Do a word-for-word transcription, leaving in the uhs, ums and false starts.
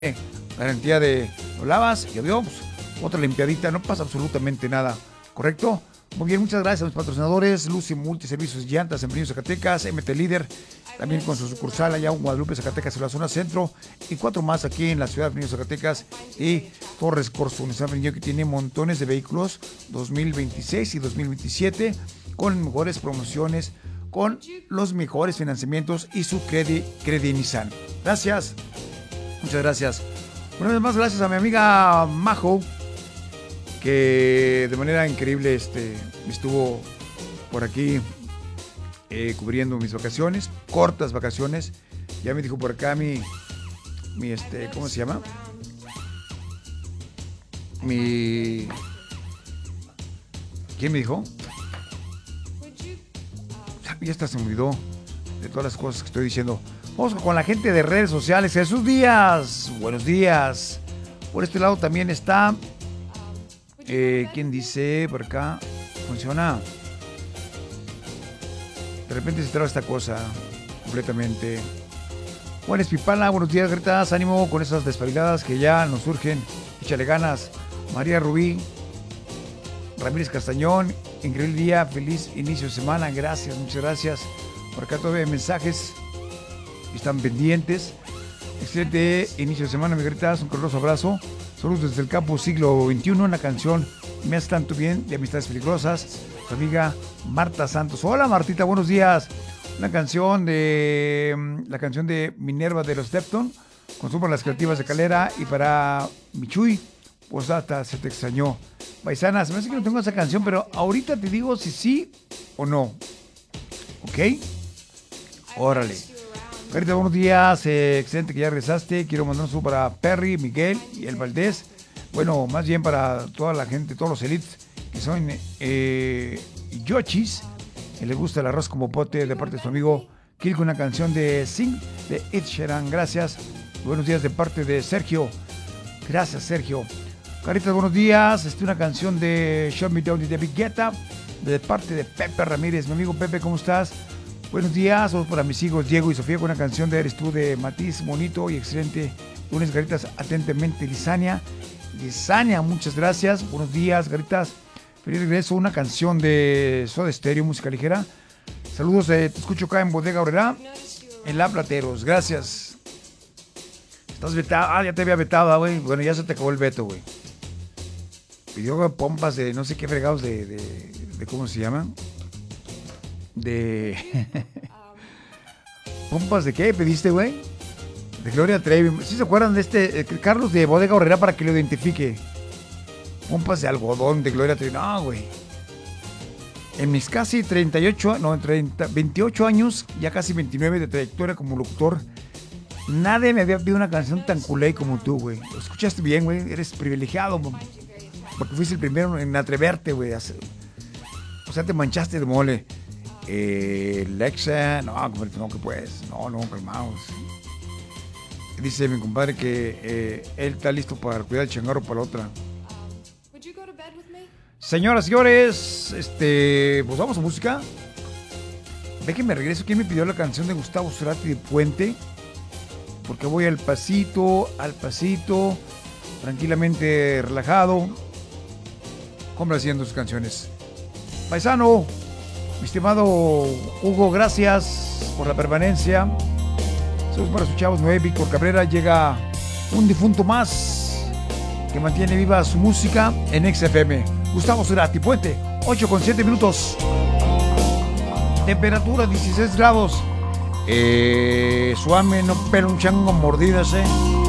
garantía de lo lavas, llovió, pues, otra limpiadita, no pasa absolutamente nada, ¿correcto? Muy bien, muchas gracias a mis patrocinadores, Lucy Multiservicios Llantas en Brillo, Zacatecas, M T Líder, también con su sucursal allá en Guadalupe, Zacatecas, en la zona centro, y cuatro más aquí en la ciudad de Brillo, Zacatecas, y Torres Corso, Nissan Brillo, que tiene montones de vehículos dos mil veintiséis y dos mil veintisiete, con mejores promociones, con los mejores financiamientos y su Credi, Credi Nissan. Gracias, muchas gracias. Una vez más, gracias a mi amiga Majo, que de manera increíble este, estuvo por aquí eh, cubriendo mis vacaciones, cortas vacaciones. Ya me dijo por acá mi, mi este, ¿cómo se llama? Mi... ¿Quién me dijo? Ya hasta se me olvidó de todas las cosas que estoy diciendo. Vamos con la gente de redes sociales. Jesús Díaz, buenos días. Por este lado también está... Eh, ¿Quién dice por acá? ¿Funciona? De repente se traba esta cosa completamente. Juanes Pipala, buenos días, Gretas. Ánimo con esas despabiladas que ya nos surgen. Échale ganas. María Rubí, Ramírez Castañón, increíble día, feliz inicio de semana. Gracias, muchas gracias. Por acá todavía hay mensajes. Están pendientes. Excelente inicio de semana, mi Gretas. Un caluroso abrazo. Saludos desde el campo siglo veintiuno, una canción Me hace tanto bien de Amistades Peligrosas, su amiga Marta Santos. Hola Martita, buenos días. Una canción de la canción de Minerva de los Depton, consumo las creativas de Calera y para Michuy, pues hasta se te extrañó. Paisanas, me parece que no tengo esa canción, pero ahorita te digo si sí o no. ¿Ok? Órale. Carita, buenos días, eh, excelente que ya regresaste. Quiero mandar un saludo para Perry, Miguel y el Valdés. Bueno, más bien para toda la gente, todos los elites que son eh, yochis, que les gusta el arroz como pote, de parte de su amigo Kil, con una canción de Sing de Ed Sheeran. Gracias. Buenos días de parte de Sergio. Gracias, Sergio. Carita, buenos días. Este, una canción de Show Me Down de David Guetta, de parte de Pepe Ramírez. Mi amigo Pepe, ¿cómo estás? Buenos días, saludos para mis hijos Diego y Sofía con una canción de Eres tú de Matiz, bonito y excelente lunes, Garitas, atentamente, Lisania. Lisania, muchas gracias, buenos días, Garitas. Feliz regreso, una canción de Soda Stereo, música ligera. Saludos, eh, te escucho acá en Bodega Aurrera, en La Plateros, gracias. Estás vetado, ah, ya te había vetado, güey. Bueno, ya se te acabó el veto, güey. Pidió pompas de no sé qué fregados de, de, de ¿cómo se llaman? De... ¿Pompas de qué pediste, güey? De Gloria Trevi. ¿Sí se acuerdan de este? Eh, Carlos de Bodega Horrera para que lo identifique. Pompas de algodón de Gloria Trevi. No, güey. En mis casi treinta y ocho, no, treinta, veintiocho años, ya casi veintinueve de trayectoria como locutor, nadie me había pedido una canción tan culé como tú, güey. Lo escuchaste bien, güey. Eres privilegiado, güey, porque fuiste el primero en atreverte, güey. O sea, te manchaste de mole. Eh, Lexa, no, no que puedes, no, no, calmaos. Dice mi compadre que eh, él está listo para cuidar el changarro para la otra. Señoras y señores, este, pues vamos a música. Déjenme regreso. ¿Quién me pidió la canción de Gustavo Cerati de Puente? Porque voy al pasito, al pasito, tranquilamente relajado, complaciendo sus canciones. Paisano, mi estimado Hugo, gracias por la permanencia. Saludos para sus chavos nueve. Víctor Cabrera, llega un difunto más que mantiene viva su música en X F M. Gustavo Cerati, Puente, ocho con siete minutos. Temperatura dieciséis grados. Eh, suame, no pelo un chango mordidas, eh.